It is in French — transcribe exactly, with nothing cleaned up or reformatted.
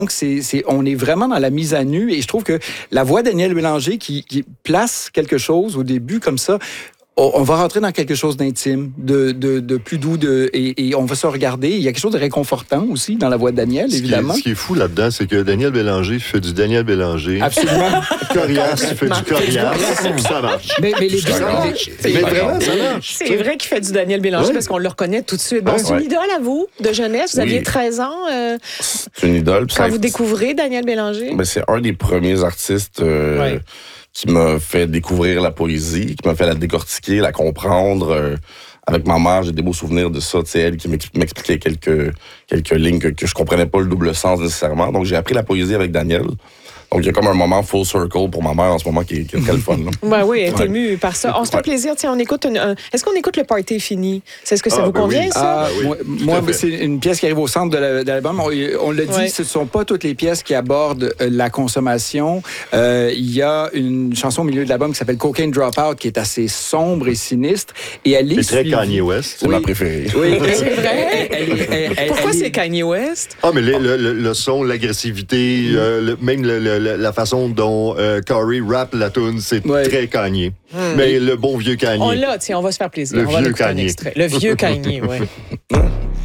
Donc, c'est, c'est, on est vraiment dans la mise à nu et je trouve que la voix d'Daniel Bélanger qui, qui place quelque chose au début comme ça, on va rentrer dans quelque chose d'intime, de, de, de plus doux, de, et, et on va se regarder. Il y a quelque chose de réconfortant aussi dans la voix de Daniel, évidemment. Ce qui est, ce qui est fou là-dedans, c'est que Daniel Bélanger fait du Daniel Bélanger. Absolument. Coriace fait du Coriace, puis ça marche. Mais, mais les deux, mais vraiment, ça marche. C'est vrai qu'il fait du Daniel Bélanger ouais. parce qu'on le reconnaît tout de suite. Bon, ouais. C'est une idole à vous, de jeunesse. Vous oui. aviez treize ans. Euh, c'est une idole. Quand vous découvrez Daniel Bélanger? Ben, c'est un des premiers artistes... Euh, ouais. qui m'a fait découvrir la poésie, qui m'a fait la décortiquer, la comprendre. Euh, avec ma mère, j'ai des beaux souvenirs de ça. C'est elle qui m'expliquait quelques, quelques lignes que, que je comprenais pas le double sens nécessairement. Donc, j'ai appris la poésie avec Daniel. Donc, il y a comme un moment full circle pour ma mère en ce moment qui est, qui est très le fun. Ben oui, elle est émue par ça. On se fait ouais. plaisir. Tiens, on écoute une, un... Est-ce qu'on écoute Le Party est fini? C'est ce que ça ah, vous ben convient, oui. ça? Ah, oui. Moi, moi c'est une pièce qui arrive au centre de, la, de l'album. On, on l'a dit, ouais. ce ne sont pas toutes les pièces qui abordent euh, la consommation. Euh, il y a une chanson au milieu de l'album qui s'appelle Cocaine Dropout, qui est assez sombre et sinistre. Et elle est c'est très Kanye West. C'est oui. ma préférée. Oui, c'est vrai. Elle, elle, elle, elle, Pourquoi elle, c'est Kanye West? Ah, mais le, le, le son, l'agressivité, mm. euh, le, même le, le, la façon dont dont euh, Corey rappe la tune, c'est ouais. très Kanye. Hmm. Mais le bon vieux Kanye. On l'a, tiens, on va se faire plaisir. Le on vieux va Kanye. Le vieux Kanye, oui.